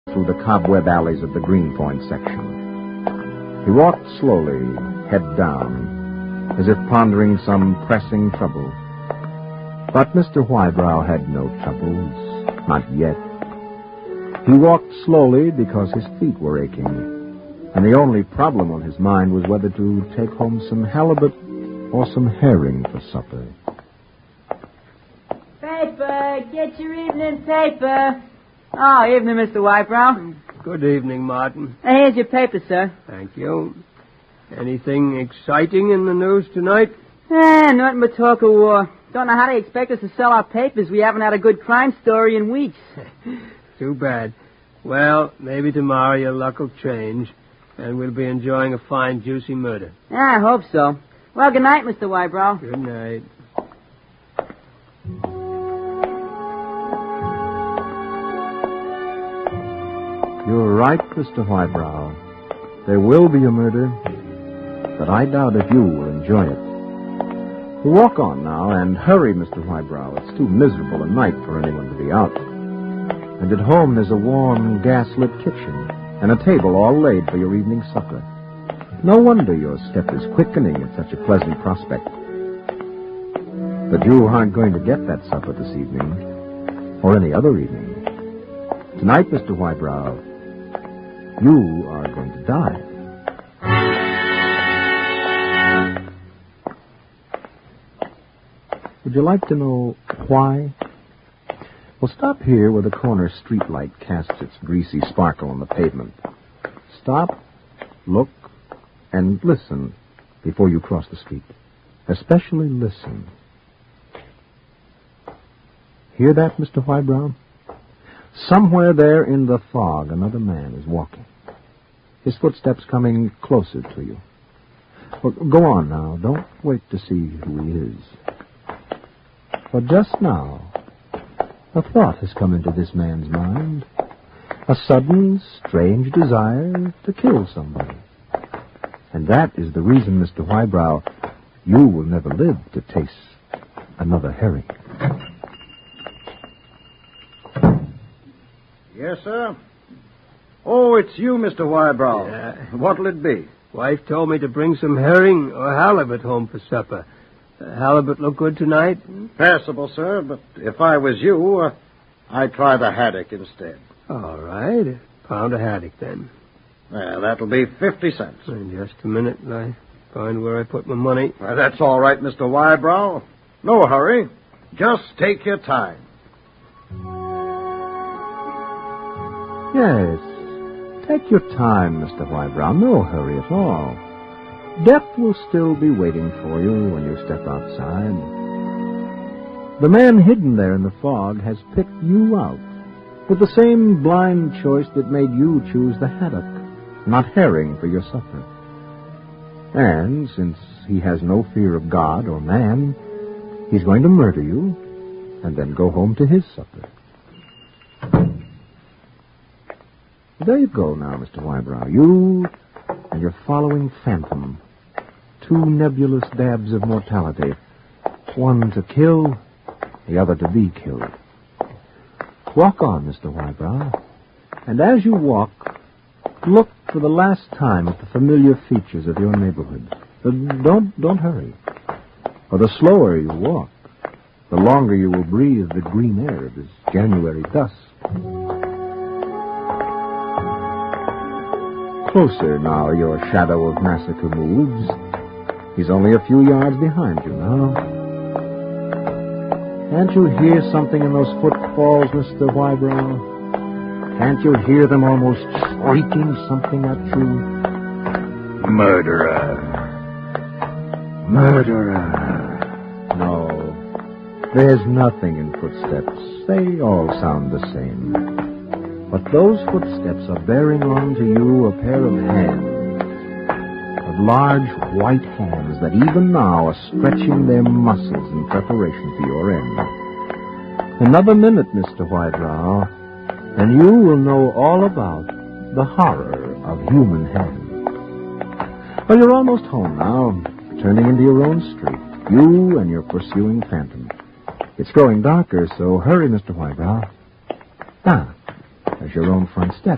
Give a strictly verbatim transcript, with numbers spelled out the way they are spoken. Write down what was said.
through the cobweb alleys of the Greenpoint section. He walked slowly, head down, as if pondering some pressing trouble. But Mister Whybrow had no troubles, not yet. He walked slowly because his feet were aching, and the only problem on his mind was whether to take home some halibut or some herring for supper. Paper! Get your evening paper! Oh, evening, Mister Whybrow. Good evening, Martin. Here's your paper, sir. Thank you. Anything exciting in the news tonight? Eh, nothing but talk of war. Don't know how they expect us to sell our papers. We haven't had a good crime story in weeks. Too bad. Well, maybe tomorrow your luck will change, and we'll be enjoying a fine, juicy murder. Yeah, I hope so. Well, good night, Mister Whybrow. Good night. You're right, Mister Whybrow. There will be a murder, but I doubt if you will enjoy it. Walk on now, and hurry, Mister Whybrow. It's too miserable a night for anyone to be out. And at home there's a warm, gas-lit kitchen, and a table all laid for your evening supper. No wonder your step is quickening at such a pleasant prospect. But you aren't going to get that supper this evening, or any other evening. Tonight, Mister Whybrow, you are going to die. Would you like to know why? Well, stop here where the corner streetlight casts its greasy sparkle on the pavement. Stop, look, and listen before you cross the street. Especially listen. Hear that, Mister Whybrow? Somewhere there in the fog, another man is walking. His footsteps coming closer to you. Well, go on now. Don't wait to see who he is. For just now, a thought has come into this man's mind. A sudden, strange desire to kill somebody. And that is the reason, Mister Whybrow, you will never live to taste another herring. Yes, sir? Oh, it's you, Mister Whybrow. Yeah. What'll it be? Wife told me to bring some herring or halibut home for supper. Uh, halibut look good tonight? Passable, sir, but if I was you, uh, I'd try the haddock instead. All right. A pound of haddock, then. Well, that'll be fifty cents. In just a minute, I find where I put my money. Well, that's all right, Mister Whybrow. No hurry. Just take your time. Yes, take your time, Mister Whybrow. No hurry at all. Death will still be waiting for you when you step outside. The man hidden there in the fog has picked you out with the same blind choice that made you choose the haddock, not herring, for your supper. And since he has no fear of God or man, he's going to murder you and then go home to his supper. There you go now, Mister Whybrow. You and your following phantom. Two nebulous dabs of mortality. One to kill, the other to be killed. Walk on, Mister Whybrow. And as you walk, look for the last time at the familiar features of your neighborhood. Uh, don't, don't hurry. For the slower you walk, the longer you will breathe the green air of this January dusk. Closer now your shadow of massacre moves. He's only a few yards behind you now. Can't you hear something in those footfalls, Mister Whybrow? Can't you hear them almost shrieking something at you? Murderer. Murderer. No, there's nothing in footsteps. They all sound the same. But those footsteps are bearing on to you a pair of hands. Large white hands that even now are stretching their muscles in preparation for your end. Another minute, Mister Whybrow, and you will know all about the horror of human hands. Well, you're almost home now, turning into your own street, you and your pursuing phantom. It's growing darker, so hurry, Mister Whybrow. Ah, there's your own front step.